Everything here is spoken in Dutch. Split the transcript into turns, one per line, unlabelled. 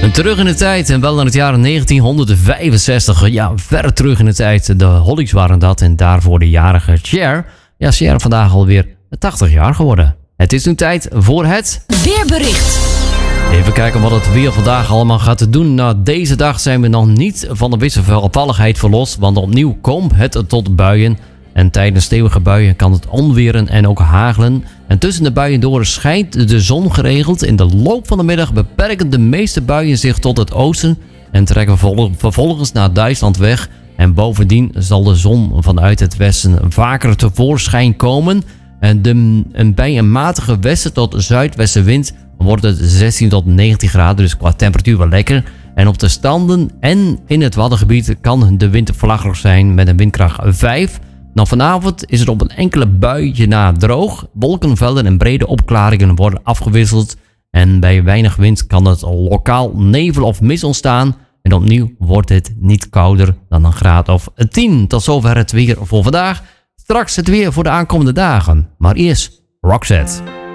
Terug in de tijd en wel naar het jaar 1965. Ja, ver terug in de tijd. De Hollies waren dat en daarvoor de jarige Cher. Ja, Cher vandaag alweer 80 jaar geworden. Het is nu tijd voor het
weerbericht.
Even kijken wat het weer vandaag allemaal gaat doen. Na deze dag zijn we nog niet van de wisselvalligheid verlost, want opnieuw komt het tot buien. En tijdens stevige buien kan het onweren en ook hagelen. En tussen de buien door schijnt de zon geregeld. In de loop van de middag beperken de meeste buien zich tot het oosten en trekken vervolgens naar Duitsland weg. En bovendien zal de zon vanuit het westen vaker tevoorschijn komen. En bij een matige westen tot zuidwestenwind wordt het 16 tot 19 graden, dus qua temperatuur wel lekker. En op de stranden en in het Waddengebied kan de wind vlaggerig zijn met een windkracht 5. Nou, vanavond is het op een enkele buitje na droog. Wolkenvelden en brede opklaringen worden afgewisseld. En bij weinig wind kan het lokaal nevel of mist ontstaan. En opnieuw wordt het niet kouder dan een graad of 10. Tot zover het weer voor vandaag. Straks het weer voor de aankomende dagen. Maar eerst Roxette.